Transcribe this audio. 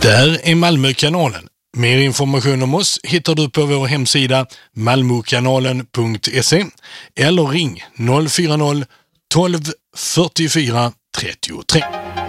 Där är Malmökanalen. Mer information om oss hittar du på vår hemsida malmokanalen.se eller ring 040 12 44 33.